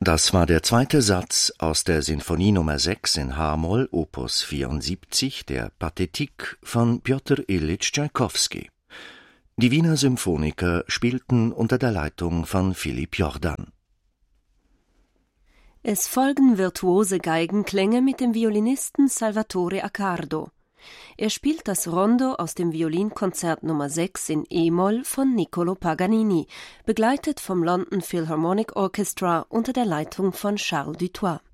Das war der zweite Satz aus der Sinfonie Nummer 6 in H-Moll, Opus 74, der Pathétique von Pjotr Iljitsch Tschaikowski. Die Wiener Symphoniker spielten unter der Leitung von Philipp Jordan. Es folgen virtuose Geigenklänge mit dem Violinisten Salvatore Accardo. Er spielt das Rondo aus dem Violinkonzert Nummer 6 in E-Moll von Niccolò Paganini, begleitet vom London Philharmonic Orchestra unter der Leitung von Charles Dutoit.